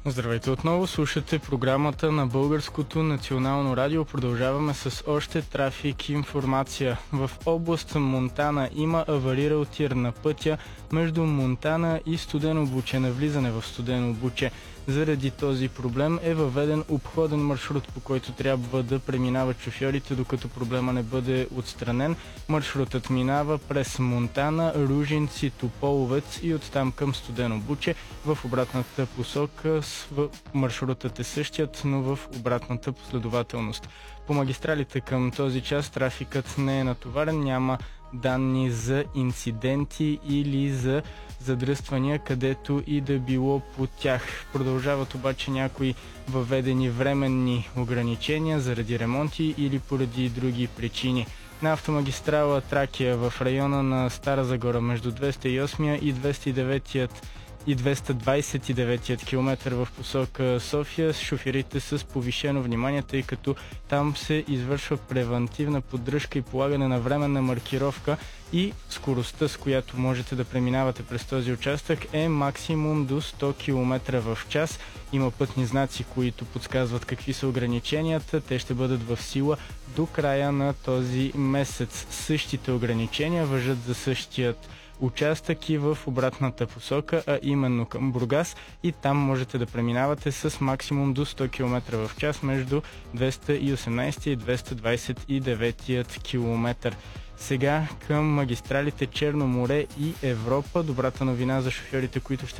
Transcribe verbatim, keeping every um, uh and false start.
Здравейте отново, слушате програмата на Българското национално радио. Продължаваме с още трафик и информация. В област Монтана има аварирал тир на пътя между Монтана и Студено Буче, на влизане в Студено Буче. Заради този проблем е въведен обходен маршрут, по който трябва да преминават шофьорите, докато проблема не бъде отстранен. Маршрутът минава през Монтана, Ружинци, Тополовец и оттам към Студено Буче. В обратната посока маршрутът е същият, но в обратната последователност. По магистралите към този час трафикът не е натоварен, няма данни за инциденти или за задръствания, където и да било по тях. Продължават обаче някои въведени временни ограничения заради ремонти или поради други причини. На автомагистрала Тракия в района на Стара Загора между двеста и осми и двеста и девети и двеста двадесет и девети километър в посока София, шофьорите с повишено внимание, тъй като там се извършва превантивна поддръжка и полагане на временна маркировка и скоростта, с която можете да преминавате през този участък, е максимум до сто километра в час. Има пътни знаци, които подсказват какви са ограниченията. Те ще бъдат в сила до края на този месец. Същите ограничения важат за същият участък и в обратната посока, а именно към Бургас, и там можете да преминавате с максимум до сто километра в час между двеста и осемнадесети и двеста двадесет и девети километър. Сега към магистралите Черно море и Европа. Добрата новина за шофьорите, които ще